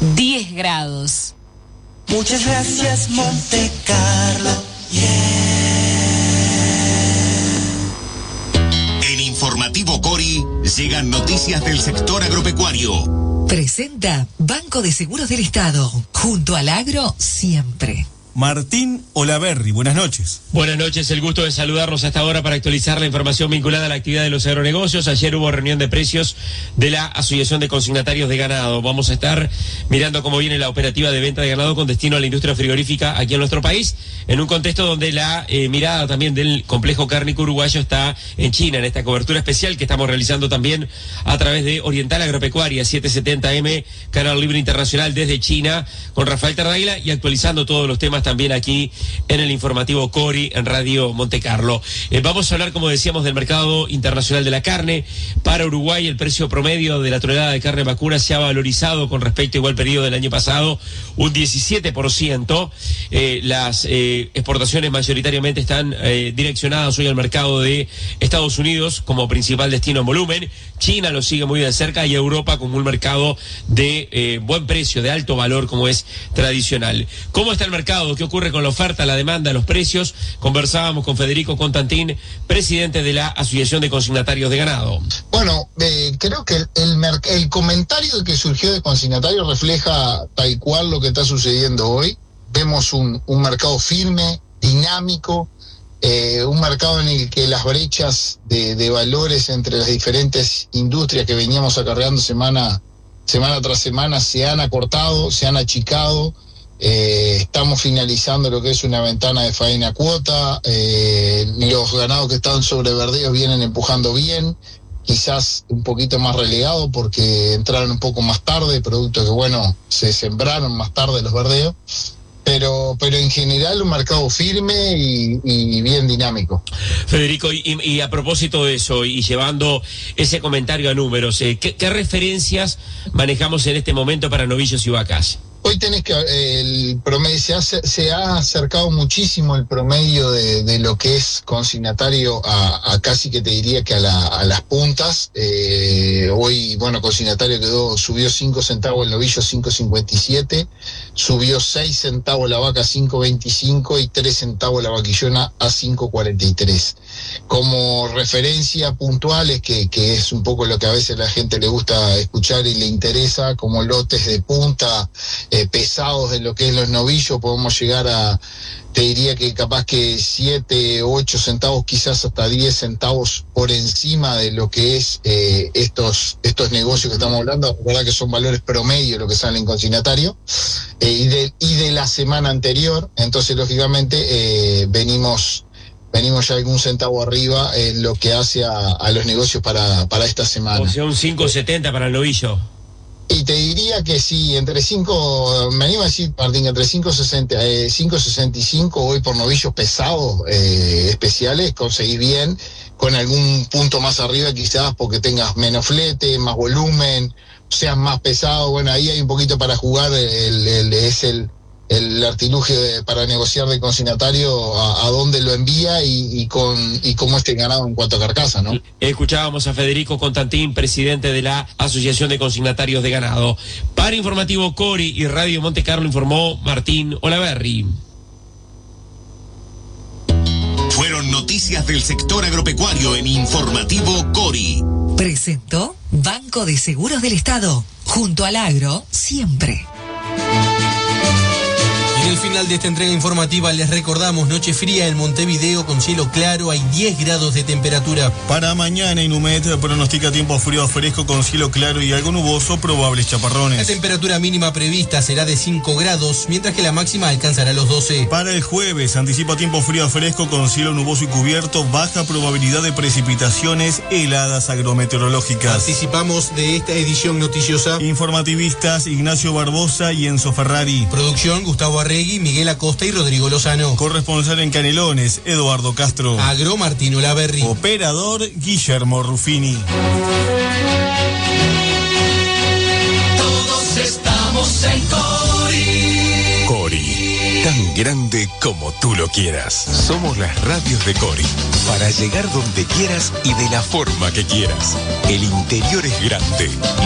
10 grados. Muchas gracias, Monte Carlo. En Informativo Cori llegan noticias del sector agropecuario. Presenta Banco de Seguros del Estado. Junto al agro, siempre. Martín Olaverri, buenas noches. Buenas noches, el gusto de saludarlos hasta ahora para actualizar la información vinculada a la actividad de los agronegocios. Ayer hubo reunión de precios de la Asociación de Consignatarios de Ganado. Vamos a estar mirando cómo viene la operativa de venta de ganado con destino a la industria frigorífica aquí en nuestro país, en un contexto donde la mirada también del complejo cárnico uruguayo está en China, en esta cobertura especial que estamos realizando también a través de Oriental Agropecuaria 770M, Canal Libre Internacional desde China, con Rafael Tardaila y actualizando todos los temas también aquí en el informativo Cori en Radio Monte Carlo. Vamos a hablar, como decíamos, del mercado internacional de la carne. Para Uruguay el precio promedio de la tonelada de carne vacuna se ha valorizado con respecto a igual periodo del año pasado un 17%. Las exportaciones mayoritariamente están direccionadas hoy al mercado de Estados Unidos como principal destino en volumen. China lo sigue muy de cerca y Europa como un mercado de buen precio, de alto valor como es tradicional. ¿Cómo está el mercado? ¿Qué ocurre con la oferta, la demanda, los precios? Conversábamos con Federico Constantín, presidente de la Asociación de Consignatarios de Ganado. Bueno, creo que el comentario que surgió de consignatarios refleja tal cual lo que está sucediendo hoy. Vemos un mercado firme, dinámico, un mercado en el que las brechas de valores entre las diferentes industrias que veníamos acarreando semana tras semana se han acortado, se han achicado. Estamos finalizando lo que es una ventana de faena cuota. Los ganados que están sobre verdeos vienen empujando bien, quizás un poquito más relegado porque entraron un poco más tarde, producto que bueno, se sembraron más tarde los verdeos. Pero en general un mercado firme y bien dinámico. Federico, y a propósito de eso, y llevando ese comentario a números, ¿qué referencias manejamos en este momento para novillos y vacas? Hoy tenés que el promedio, se ha acercado muchísimo el promedio de lo que es consignatario a casi que te diría que a las puntas. Hoy, bueno, consignatario subió 5 centavos el novillo, 5.57, subió 6 centavos la vaca, 5.25 y 3 centavos la vaquillona a 5.43. Como referencia puntuales, que es un poco lo que a veces a la gente le gusta escuchar y le interesa, como lotes de punta, pesados de lo que es los novillos, podemos llegar a, te diría que capaz que 7, 8 centavos, quizás hasta 10 centavos por encima de lo que es estos negocios que estamos hablando. La verdad que son valores promedio lo que sale en consignatario, y de la semana anterior. Entonces lógicamente venimos ya algún centavo arriba en lo que hace a los negocios para esta semana. O sea, un 5.70 para el novillo. Y te diría que sí, me animo a decir, Martín, entre 5.65 hoy por novillos pesados especiales, conseguís bien, con algún punto más arriba quizás porque tengas menos flete, más volumen, seas más pesado. Bueno, ahí hay un poquito para jugar, el artilugio para negociar de consignatario a dónde lo envía y cómo esté ganado en cuanto a carcasa, ¿no? Escuchábamos a Federico Constantín, presidente de la Asociación de Consignatarios de Ganado. Para Informativo Cori y Radio Monte Carlo informó Martín Olaverri. Fueron noticias del sector agropecuario en Informativo Cori. Presentó Banco de Seguros del Estado. Junto al agro, siempre. En el final de esta entrega informativa les recordamos noche fría en Montevideo con cielo claro, hay 10 grados de temperatura. Para mañana Inumet pronostica tiempo frío a fresco con cielo claro y algo nuboso, probables chaparrones. La temperatura mínima prevista será de 5 grados, mientras que la máxima alcanzará los 12. Para el jueves anticipa tiempo frío a fresco con cielo nuboso y cubierto, baja probabilidad de precipitaciones, heladas agrometeorológicas. Participamos de esta edición noticiosa informativistas Ignacio Barbosa y Enzo Ferrari. Producción Gustavo Arregui, Miguel Acosta y Rodrigo Lozano. Corresponsal en Canelones, Eduardo Castro. Agro, Martín Olaverri. Operador, Guillermo Ruffini. Todos estamos en Cori. Cori, tan grande como tú lo quieras. Somos las radios de Cori, para llegar donde quieras y de la forma que quieras. El interior es grande.